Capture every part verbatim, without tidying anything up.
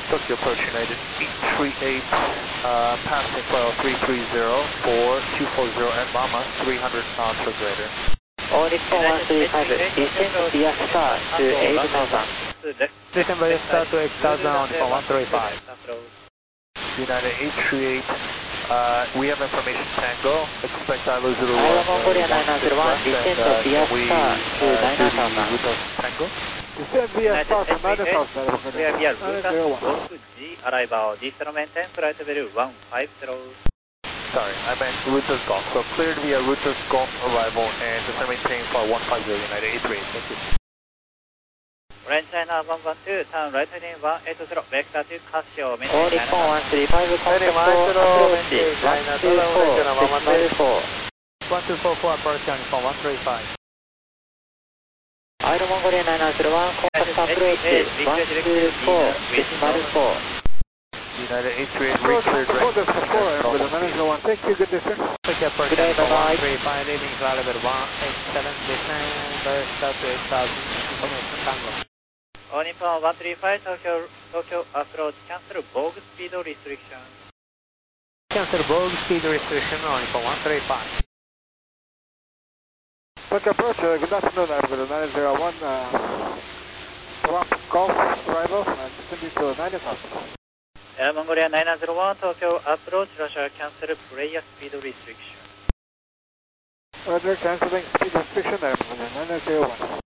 Tokyo approach United eight three eight, uh, passing file three three zero, four two four zero at Mama, three hundred knots or greater. All Nippon one three five, descend via star to eight thousand. Descend via star to eight thousand on Nippon one three five. United eight three eight, uh, we have information Tango, expect I lose it a Iowa Mongolia nine zero one, descend via star to nine thousand. Tango? Descend via star to nine thousand. Clear via Ruta Golf G, arrival, Distro maintain, flight level one five zero. Sorry, I meant Rutas Golf. So cleared via Rutas Golf arrival and descend maintain for one five zero United eight three eight. Thank you. Orange China one one two, turn right heading one eight zero, vector to Casio, All maintain Nippon one three five, contact approach one two four, decimal four. one two four four approach on Nippon one three five. Iowa Mongolia nine zero one, contact approach one two four, decimal four. United eight three eight, Approach re-cleared four, range. with the nine zero one, thank you, good descent. Tokyo approach on Nippon one three five, leading flight level one eight seven, descend via star to eight thousand, information Tango. All Nippon one three five, Tokyo, Tokyo approach, cancel Vogue speed restriction. Cancel Vogue speed restriction on Nippon one three five. Tokyo approach, uh, good afternoon, I'm with the nine zero one, uh, Trump Golf arrival, and descending to nine thousand. Air Mongolia nine zero one, Tokyo approach, Russia cancel player speed restriction. Roger, cancelling speed restriction, Air Mongolia nine zero one.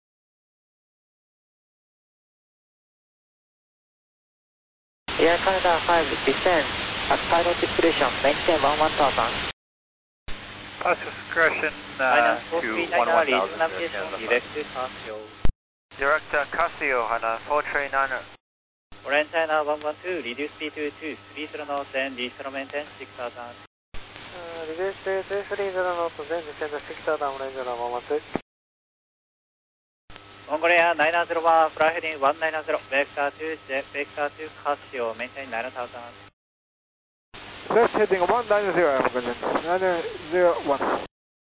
Air Canada five, descend at pilot discretion, maintain one one thousand. Pass discretion Minus uh, four to three one nine, one lead thousand. navigation, direct to Casio. Direct uh, Casio, Hana, four three nine. Orange China one one two, reduce speed to two three zero knots and distro maintain six thousand. Reduce speed two three zero knots, then descend six thousand, Orange one one two. Mongolia nine zero one, fly heading one nine zero, vector to vector to Casio, maintain nine thousand. Left heading one nine zero, Air Mongolia nine zero one.